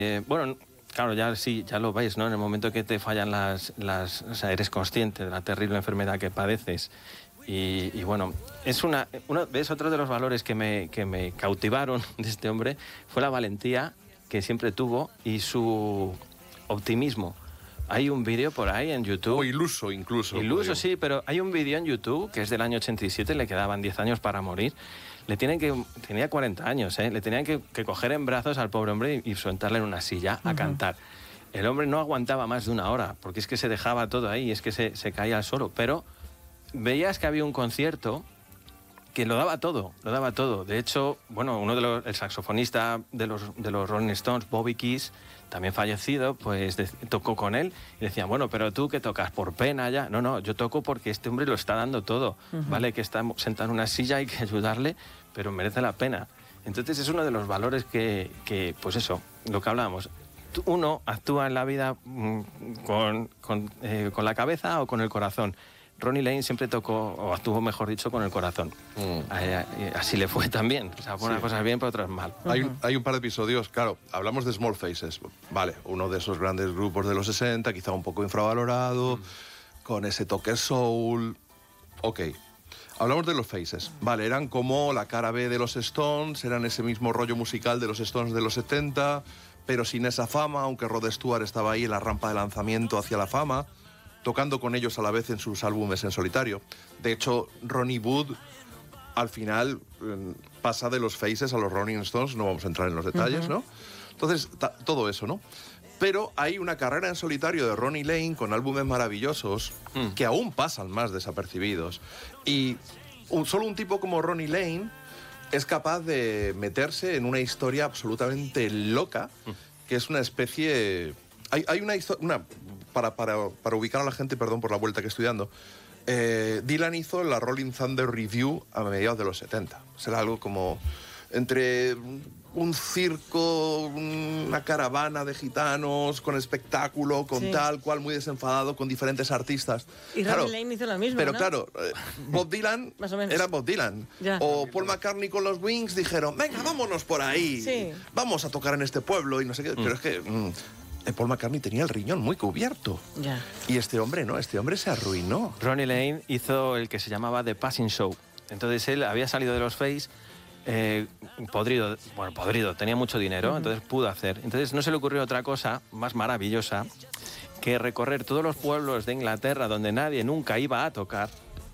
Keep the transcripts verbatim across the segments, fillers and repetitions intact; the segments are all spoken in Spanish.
Eh, bueno, claro, ya sí, ya lo veis, ¿no? En el momento que te fallan las, las... O sea, eres consciente de la terrible enfermedad que padeces. Y, y bueno, es una, una... ¿Ves? Otro de los valores que me, que me cautivaron de este hombre fue la valentía que siempre tuvo y su optimismo. Hay un vídeo por ahí en YouTube... O iluso, incluso. Iluso, sí, pero hay un vídeo en YouTube que es del año ochenta y siete, le quedaban diez años para morir. Le tienen que... Tenía cuarenta años, ¿eh? Le tenían que, que coger en brazos al pobre hombre y, y sentarle en una silla a uh-huh. cantar. El hombre no aguantaba más de una hora, porque es que se dejaba todo ahí, es que se, se caía al suelo. Pero veías que había un concierto que lo daba todo, lo daba todo. De hecho, bueno, uno de los... El saxofonista de los, de los Rolling Stones, Bobby Keys, también fallecido, pues de, tocó con él y decían, bueno, pero tú que tocas por pena ya. No, no, yo toco porque este hombre lo está dando todo, uh-huh. ¿vale? Que está sentado en una silla, hay que ayudarle, pero merece la pena. Entonces es uno de los valores que, que pues eso, lo que hablábamos. Uno actúa en la vida mmm, con, con, eh, con la cabeza o con el corazón. Ronnie Lane siempre tocó, o actuó, mejor dicho, con el corazón. Mm. Así le fue también. O sea, unas sí. cosas bien, pero otras mal. Uh-huh. Hay, un, hay un par de episodios, claro, hablamos de Small Faces. Vale, uno de esos grandes grupos de los sesenta, quizá un poco infravalorado, mm. con ese toque soul. Ok. Hablamos de los Faces. Vale, eran como la cara B de los Stones, eran ese mismo rollo musical de los Stones de los setenta, pero sin esa fama, aunque Rod Stewart estaba ahí en la rampa de lanzamiento hacia la fama, tocando con ellos a la vez en sus álbumes en solitario. De hecho, Ronnie Wood, al final, eh, pasa de los Faces a los Rolling Stones, no vamos a entrar en los detalles, uh-huh. ¿no? Entonces, ta- todo eso, ¿no? Pero hay una carrera en solitario de Ronnie Lane con álbumes maravillosos mm. que aún pasan más desapercibidos. Y un, solo un tipo como Ronnie Lane es capaz de meterse en una historia absolutamente loca, mm. que es una especie... Hay, hay una historia... Una, Para, para, para ubicar a la gente, perdón por la vuelta que estoy dando, eh, Dylan hizo la Rolling Thunder Review a mediados de los setenta. Será algo como entre un circo, una caravana de gitanos, con espectáculo, con sí. tal cual, muy desenfadado, con diferentes artistas. Y claro, Ronnie Lane hizo lo mismo, Pero ¿no? claro, eh, Bob Dylan Más o menos. era Bob Dylan. Ya. O Paul McCartney con los Wings dijeron, venga, vámonos por ahí, sí. vamos a tocar en este pueblo y no sé qué. Mm. Pero es que... Mm, Paul McCartney tenía el riñón muy cubierto. Ya. Y este hombre no, este hombre se arruinó. Ronnie Lane hizo el que se llamaba The Passing Show. Entonces él había salido de los Face, eh, podrido, bueno, podrido, tenía mucho dinero, uh-huh. entonces pudo hacer. Entonces no se le ocurrió otra cosa más maravillosa que recorrer todos los pueblos de Inglaterra donde nadie nunca iba a tocar.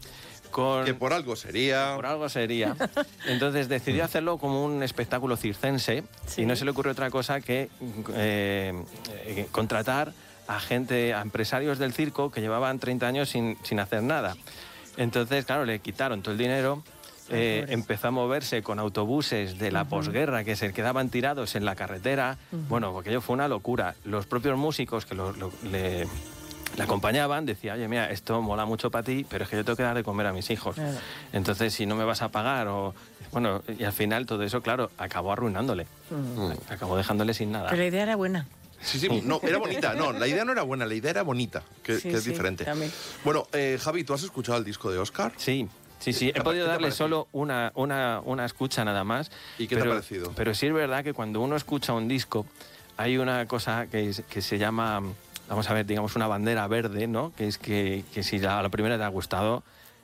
Con, que por algo sería. Por algo sería. Entonces decidió hacerlo como un espectáculo circense sí. y no se le ocurrió otra cosa que eh, eh, contratar a gente, a empresarios del circo que llevaban treinta años sin, sin hacer nada. Entonces, claro, le quitaron todo el dinero, eh, empezó a moverse con autobuses de la uh-huh. posguerra que se quedaban tirados en la carretera. Uh-huh. Bueno, porque aquello fue una locura. Los propios músicos que lo, lo, le... Le acompañaban, decía, oye, mira, esto mola mucho para ti, pero es que yo tengo que dar de comer a mis hijos. Claro. Entonces, si no me vas a pagar o... Bueno, y al final todo eso, claro, acabó arruinándole. Mm. Acabó dejándole sin nada. Pero la idea era buena. Sí, sí, no, era bonita. No, la idea no era buena, la idea era bonita, que, sí, que es sí, diferente. También. Bueno, eh, Javi, ¿tú has escuchado el disco de Oscar? Sí. Sí, sí, he podido darle solo una, una, una escucha nada más. ¿Y qué pero, te ha parecido? Pero sí es verdad que cuando uno escucha un disco, hay una cosa que, que se llama... Vamos a ver, digamos, una bandera verde, ¿no? Que es que, que si a la primera te ha gustado,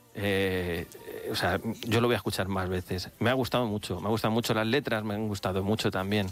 eh, o sea, yo lo voy a escuchar más veces. Me ha gustado mucho, me gustan mucho las letras, me han gustado mucho también.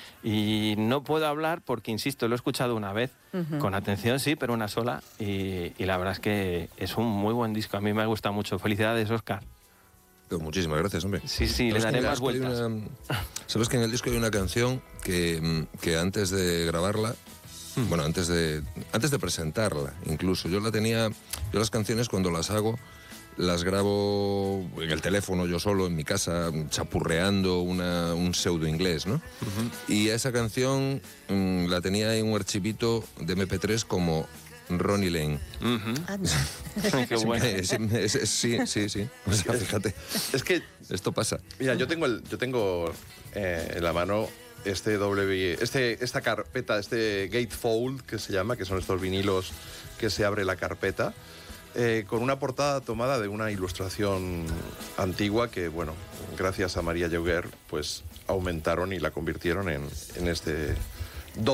Y no puedo hablar porque, insisto, lo he escuchado una vez, uh-huh. con atención sí, pero una sola, y, y la verdad es que es un muy buen disco, a mí me ha gustado mucho. Felicidades, Óscar. Pues muchísimas gracias, hombre. Sí, sí, le daré más vueltas. Una... ¿Sabes que en el disco hay una canción que, que antes de grabarla, bueno, antes de, antes de presentarla, incluso. Yo la tenía... Yo las canciones, cuando las hago, las grabo en el teléfono, yo solo, en mi casa, chapurreando una, un pseudo-inglés, ¿no? Uh-huh. Y esa canción mmm, la tenía en un archivito de eme pe tres como Ronnie Lane. Uh-huh. Qué bueno. Es, es, es, sí, sí, sí. O sea, fíjate. Es que... Esto pasa. Mira, yo tengo, el, yo tengo eh, en la mano... Este W, este, esta carpeta, este gatefold que se llama, que son estos vinilos que se abre la carpeta, eh, con una portada tomada de una ilustración antigua que, bueno, gracias a María Lloguer, pues aumentaron y la convirtieron en, en, este,